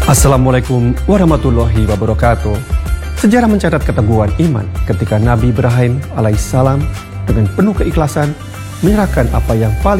Assalamualaikum warahmatullahi wabarakatuh. Sejarah mencatat keteguhan iman ketika Nabi Ibrahim alaihissalam dengan penuh keikhlasan menyerahkan apa yang paling